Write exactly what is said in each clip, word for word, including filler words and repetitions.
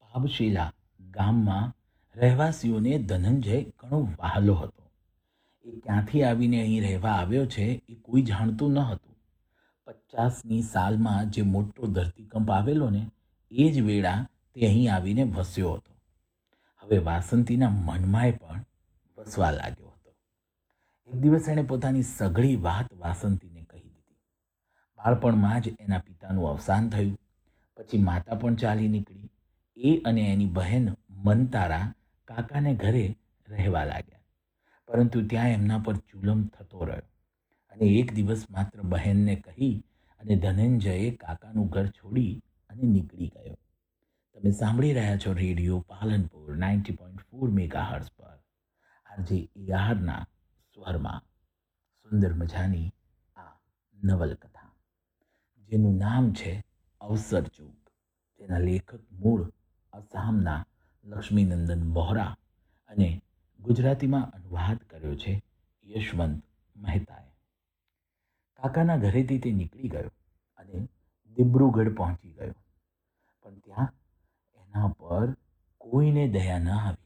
આબશીલા ગામમાં રહેવાસીઓને ધનંજય ઘણો વહાલો હતો. એ ક્યાંથી આવીને અહીં રહેવા આવ્યો છે એ કોઈ જાણતું ન હતું. પચાસની સાલમાં જે મોટો ધરતીકંપ આવેલો ને એ જ વેળા તે અહીં આવીને વસ્યો હતો. હવે વાસંતીના મનમાંય પણ વસવા લાગ્યો હતો. એક દિવસ એણે પોતાની સઘળી વાત વાસંતીને કહી દીધી. બાળપણમાં જ એના પિતાનું અવસાન થયું. પછી માતા પણ ચાલી નીકળી. એ અને એની બહેન મનતારા કાકાને ઘરે રહેવા લાગ્યા. પરંતુ ત્યાં એમના પર જુલમ થતો રહ્યો અને એક દિવસ માત્ર બહેનને કહી અને ધનંજયે કાકાનું ઘર છોડી અને નીકળી ગયો. તમે સાંભળી રહ્યા છો radio Palanpur ninety point four mega hertz પર આરજે એઆરના સ્વરમાં સુંદર મજાની આ નવલકથા, જેનું નામ છે અવસર ચૂક, જેના લેખક મૂળ આસામના લક્ષ્મીનંદન બોહરા અને ગુજરાતીમાં અનુવાદ કર્યો છે યશવંત મહેતાએ. કાકાના ઘરેથી તે નીકળી ગયો અને દિબ્રુગઢ પહોંચી ગયો. પણ ત્યાં એના પર કોઈને દયા ન આવી.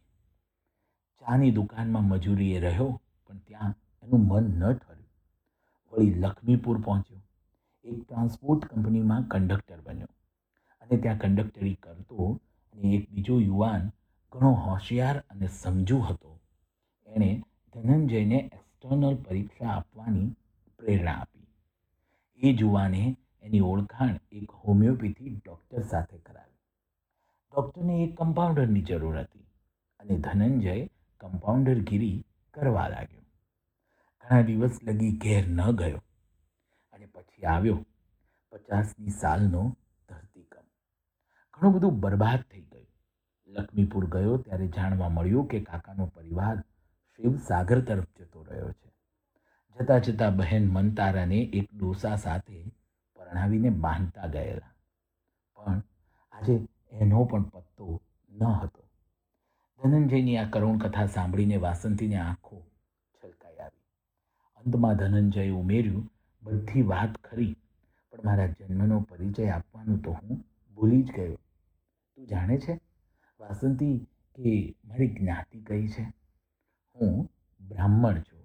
ચાની દુકાનમાં મજૂરીએ રહ્યો, પણ ત્યાં એનું મન ન ઠર્યું. વળી લક્ષ્મીપુર પહોંચ્યો. એક ટ્રાન્સપોર્ટ કંપનીમાં કંડક્ટર બન્યો અને ત્યાં કંડક્ટરી કરતો અને એક બીજો યુવાન ઘણો હોશિયાર અને સમજુ હતો. એણે ધનંજયને એક્સટર્નલ પરીક્ષા આપવાની પ્રેરણા આપી. એ જુવાને એની ઓળખાણ એક હોમિયોપેથી ડૉક્ટર સાથે કરાવી. ડૉક્ટરને એક કમ્પાઉન્ડરની જરૂર હતી અને ધનંજય કમ્પાઉન્ડરગીરી કરવા લાગ્યો. ઘણા દિવસ લગી ઘેર ન ગયો અને પછી આવ્યો પચાસની સાલનો ધરતીકંપ. ઘણું બધું બરબાદ થઈ ગયું. લક્ષ્મીપુર ગયો ત્યારે જાણવા મળ્યું કે કાકાનો પરિવાર શિવસાગર તરફ જતો રહ્યો છે. જતાં જતાં બહેન મનતારાને એક ડોસા સાથે પરણાવીને બાંધતા ગયેલા. પણ આજે એનો પણ પત્તો ન હતો. ધનંજયની આ કરુણ કથા સાંભળીને વાસંતીને આંખો છલકાઈ આવી. અંતમાં ધનંજયે ઉમેર્યું, બધી વાત ખરી, પણ મારા જન્મનો પરિચય આપવાનું તો હું ભૂલી જ ગયો. તું જાણે છે વાસંતી કે મારી જ્ઞાતિ કઈ છે? હું બ્રાહ્મણ છું.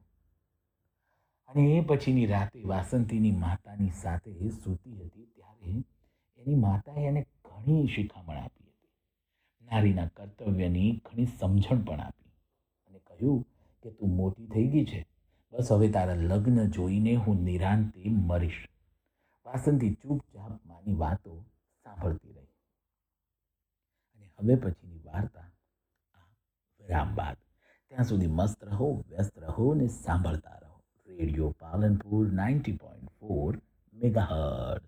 અને એ પછીની રાતે વાસંતીની માતાની સાથે સૂતી હતી ત્યારે એની માતાએ એને ઘણી શિખામણ આપી હતી. નારીના કર્તવ્યની ઘણી સમજણ પણ આપી અને કહ્યું કે તું મોટી થઈ ગઈ છે, બસ હવે તારા લગ્ન જોઈને હું નિરાંતે મરીશ. વાસંતી ચૂપચાપ માની વાતો સાંભળતી રહી. અને હવે પછીની વાર્તા આ વિરામ બાદ. ત્યાં સુધી મસ્ત રહો, વ્યસ્ત રહો ને સાંભળતા રહો radio Palanpur ninety point four megahertz.